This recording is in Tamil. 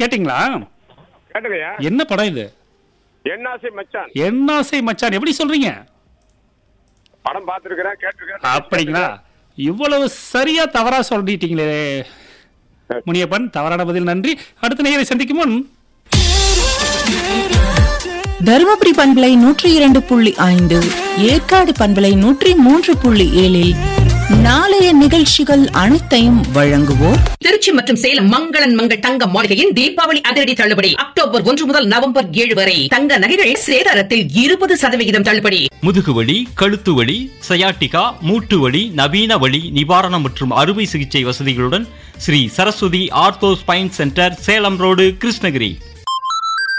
கேட்டீங்களா? கேட்டதையா? என்ன படம் இது? என்னாசை மச்சான். என்னாசை மச்சான். எப்படி சொல்றீங்க? படம் பார்த்திருக்கிறேன், கேட்டிருக்கேன். அப்படிங்களா? இவ்வளவு சரியா தவறா சொல்லிட்டீங்களே முனியப்பன். தவறான பதில். நன்றி. அடுத்த நேயரை சந்திக்கும் முன் தருமபுரி பண்பலை 102.5, ஏற்காடு பண்பலை 103.7 நாளைய நிகழ்ச்சிகள் அனைத்தையும் வழங்குவோர் திருச்சி மற்றும் சேலம் மங்களன் மங்கள் தங்க மாளிகையின் தீபாவளி அதிரடி தள்ளுபடி. அக்டோபர் 1 முதல் நவம்பர் 7 வரை தங்க நகைகள் சேதாரத்தில் 20% தள்ளுபடி. முதுகுவலி, கழுத்து வலி, சயாட்டிகா, மூட்டு வலி, நவீன வலி நிவாரணம் மற்றும் அறுவை சிகிச்சை வசதிகளுடன் Sri Saraswati ortho spine centre, Salem road, Krishnagiri.